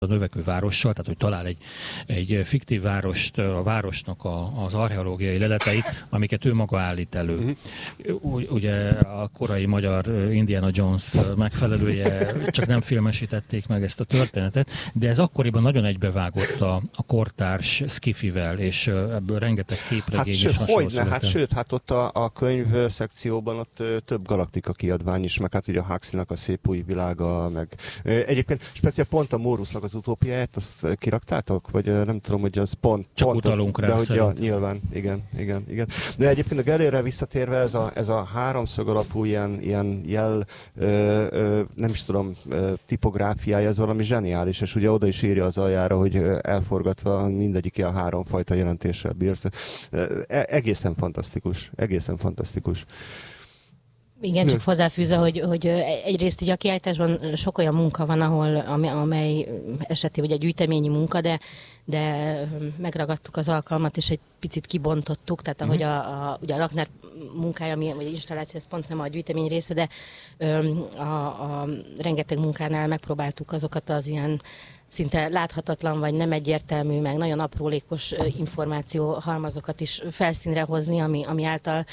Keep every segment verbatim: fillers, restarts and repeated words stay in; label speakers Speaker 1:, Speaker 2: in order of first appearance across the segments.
Speaker 1: a növekvő várossal, tehát hogy talál egy, egy fiktív várost, a városnak a, az archeológiai leleteit, amiket ő maga állít elő. Uh-huh. Ugye a korai magyar Indiana Jones megfelelője, csak nem filmesítették meg ezt a történetet, de ez akkoriban nagyon egybevágott a, a kortárs skifivel, és ebből rengeteg képregény
Speaker 2: hát,
Speaker 1: és hasonló
Speaker 2: hogyne, hát sőt, hát ott a, a könyv szekcióban ott több galaktika kiadvány is, meg hát ugye a Huxleynak a Szép új világa, meg egyébként speciál pont a Mórusznak az utópiáját, azt kiraktátok? Vagy nem tudom, hogy az pont...
Speaker 1: Csak
Speaker 2: pont
Speaker 1: utalunk
Speaker 2: az,
Speaker 1: rá,
Speaker 2: de hogy ja, nyilván, igen, igen, igen. De egyébként a Gellérre visszatérve ez a, ez a háromszög alapú ilyen, ilyen jel, ö, ö, nem is tudom, ö, tipográfiája, ez valami zseniális, és ugye oda is írja az aljára, hogy elforgatva mindegyik ilyen háromfajta jelentéssel bírsz. E- egészen fantasztikus, egészen fantasztikus.
Speaker 3: Igen, csak hozzáfűzve, hogy, hogy egyrészt így a kiállításban sok olyan munka van, ahol, amely esetében ugye gyűjteményi munka, de, de megragadtuk az alkalmat, és egy picit kibontottuk, tehát ahogy a, a, ugye a Lakner munkája, vagy installáció, ez pont nem a gyűjtemény része, de a, a rengeteg munkánál megpróbáltuk azokat az ilyen szinte láthatatlan, vagy nem egyértelmű, meg nagyon aprólékos információ halmazokat is felszínre hozni, ami, ami által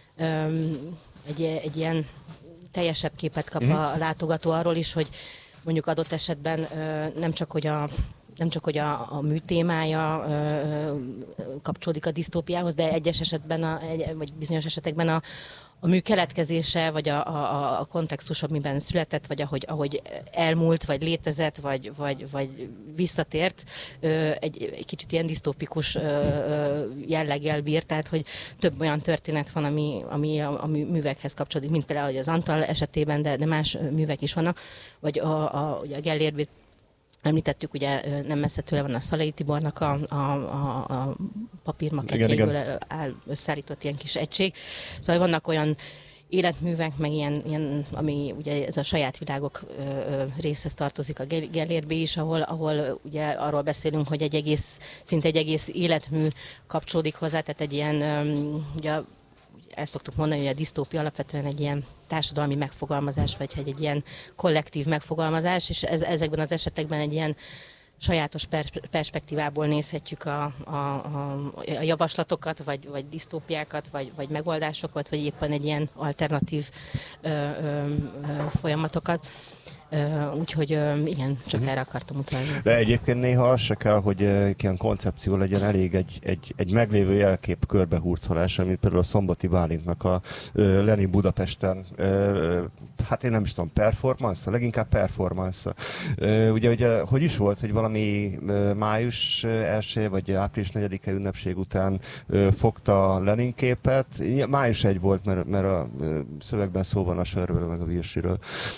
Speaker 3: Egy, egy ilyen teljesebb képet kap a látogató arról is, hogy mondjuk adott esetben nem csak, hogy a, nem csak, hogy a, a mű témája kapcsolódik a disztópiához, de egyes esetben, a, vagy bizonyos esetekben a, a mű keletkezése, vagy a, a, a kontextus, amiben született, vagy ahogy, ahogy elmúlt, vagy létezett, vagy, vagy, vagy visszatért, egy, egy kicsit ilyen disztópikus jelleggel bír, tehát hogy több olyan történet van, ami, ami a, a művekhez kapcsolódik, mint például az Antal esetében, de, de más művek is vannak, vagy a, a, ugye a Gellérbét említettük, ugye nem messze tőle van a Szalai Tibornak a, a, a, a papírmakettjeiből áll összeállított ilyen kis egység. Szóval vannak olyan életművek, meg ilyen, ilyen ami ugye ez a saját világok ö, ö, részhez tartozik a Gellérbé is, ahol, ahol ugye arról beszélünk, hogy egy egész, szinte egy egész életmű kapcsolódik hozzá, tehát egy ilyen, ö, ugye el szoktuk mondani, hogy a disztópia alapvetően egy ilyen társadalmi megfogalmazás, vagy egy ilyen kollektív megfogalmazás, és ez, ezekben az esetekben egy ilyen sajátos per- perspektívából nézhetjük a, a, a, a javaslatokat, vagy, vagy disztópiákat, vagy, vagy megoldásokat, vagy éppen egy ilyen alternatív ö, ö, ö, folyamatokat. Uh, úgyhogy uh, igen, csak uh-huh. erre akartam utalni.
Speaker 2: De egyébként néha az se kell, hogy uh, ilyen koncepció legyen, elég egy, egy, egy meglévő jelkép körbehurcolása, mint például a Szombati Bálintnak a uh, Lenin Budapesten, uh, hát én nem is tudom, performance, leginkább performance. Uh, ugye, ugye, hogy is volt, hogy valami uh, május első vagy április negyedike ünnepség után uh, fogta Lenin képet. május elseje volt, mert, mert a uh, szövegben szó van a sörről, meg a virsiről.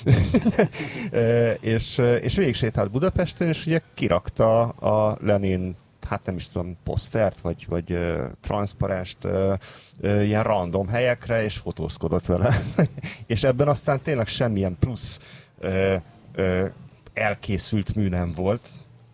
Speaker 2: Uh, és, és végig sétált Budapesten, és ugye kirakta a Lenin, hát nem is tudom, posztert, vagy, vagy uh, transzparenst uh, uh, ilyen random helyekre, és fotózkodott vele. És ebben aztán tényleg semmilyen plusz uh, uh, elkészült mű nem volt.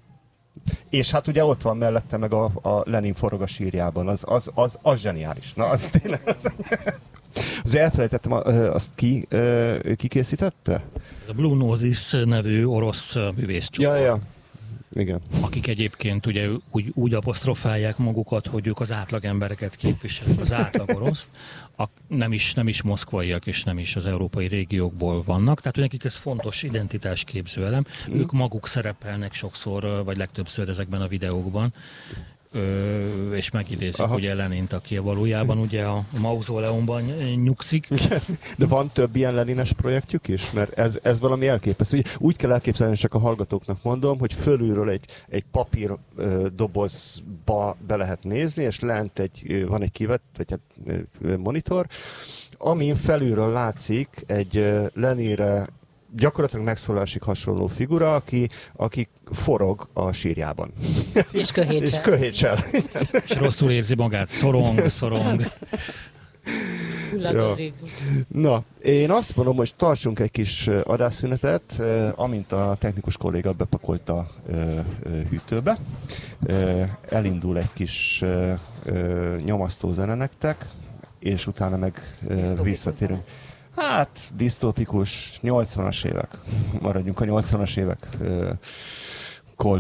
Speaker 2: És hát ugye ott van mellette meg a, a Lenin forog a sírjában, az, az, az, az zseniális. Na, az tényleg... Az... Az elfelejtettem, azt ki, ki készítette?
Speaker 1: Ez a Blue Noses nevű orosz művészcsoport.
Speaker 2: Ja, ja. Igen.
Speaker 1: Akik egyébként ugye úgy, úgy apostrofálják magukat, hogy ők az átlag embereket képviselik, az átlag oroszt, a, nem, is, nem is moszkvaiak és nem is az európai régiókból vannak, tehát nekik ez fontos identitásképző elem. Mm. Ők maguk szerepelnek sokszor, vagy legtöbbször ezekben a videókban, Ö, és megidézik Aha. ugye Lenint, aki valójában ugye a mauzóleumban nyugszik.
Speaker 2: De van több ilyen lenines projektjük is? Mert ez, ez valami elképesztő. Úgy, úgy kell elképzelni, csak a hallgatóknak mondom, hogy fölülről egy, egy papír ö, dobozba be lehet nézni, és lent egy, van egy kivett, egy hát, monitor, amin felülről látszik egy ö, Leninre gyakorlatilag megszólásig hasonló figura, aki, aki forog a sírjában.
Speaker 3: És köhétsel.
Speaker 2: És köhétsel.
Speaker 1: És rosszul érzi magát, szorong, szorong.
Speaker 2: Ja. Na, én azt mondom, hogy tartsunk egy kis adásszünetet, amint a technikus kolléga bepakolt a hűtőbe. Elindul egy kis nyomasztó zene nektek, és utána meg visszatérünk. Hát, disztópikus, nyolcvanas évek. Maradjunk a nyolcvanas évek